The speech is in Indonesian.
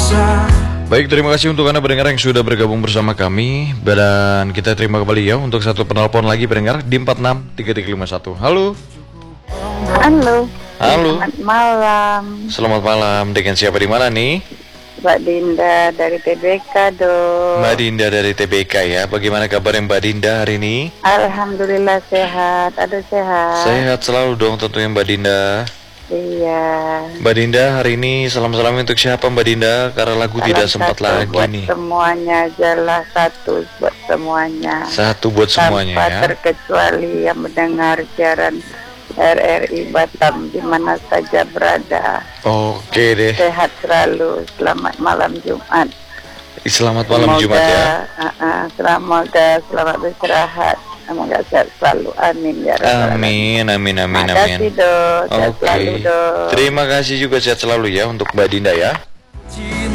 Baik, terima kasih untuk Anda pendengar yang sudah bergabung bersama kami. Dan kita terima kembali ya untuk satu penelpon lagi pendengar di 463351. Halo. Halo. Halo. Selamat malam. Selamat malam. Dengan siapa di mana nih? Mbak Dinda dari TBK dong. Mbak Dinda dari TBK ya. Bagaimana kabar Mbak Dinda hari ini? Alhamdulillah sehat. Aduh sehat. Sehat selalu dong tentunya Mbak Dinda. Iya. Mbak Dinda hari ini salam-salam untuk siapa Mbak Dinda? Karena lagu Salam tidak sempat satu lagi buat nih. semuanya ajalah, satu buat semuanya. Satu buat semuanya Tanpa ya. terkecuali yang mendengar siaran RRI Batam di mana saja berada. Oke deh. Sehat selalu. Selamat malam Jumat. Selamat malam Jumat ya. Selamat beristirahat. Semoga sehat selalu. Amin ya rabbal alamin. Amin, amin, amin, Terima kasih amin. dok. Sehat Oke. selalu dok. Terima kasih juga sehat selalu ya untuk Mbak Dinda ya.